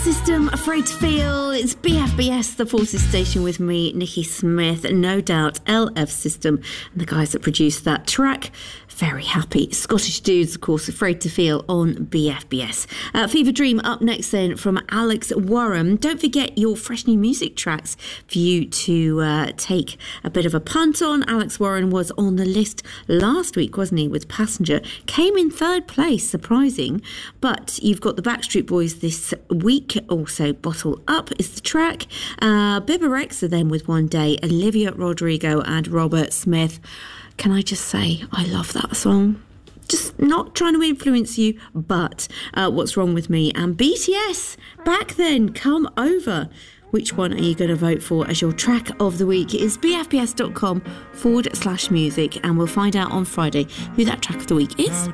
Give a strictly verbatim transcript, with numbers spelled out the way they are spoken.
System, Afraid to Feel. It's B F B S, the Forces Station, with me, Nikki Smith. No doubt L F System and the guys that produced that track. Very happy. Scottish dudes, of course, Afraid to Feel on B F B S. Uh, Fever Dream up next then from Alex Warren. Don't forget your fresh new music tracks for you to uh, take a bit of a punt on. Alex Warren was on the list last week, wasn't he, with Passenger. Came in third place, surprising. But you've got the Backstreet Boys this week. Also, Bottle Up is the track. Uh, Bibba Rexha then with One Day. Olivia Rodrigo and Robert Smith. Can I just say, I love that song. Just not trying to influence you, but uh, What's Wrong With Me? And B T S, Back Then, Come Over. Which one are you going to vote for as your track of the week? It is bfbs.com forward slash music, and we'll find out on Friday who that track of the week is.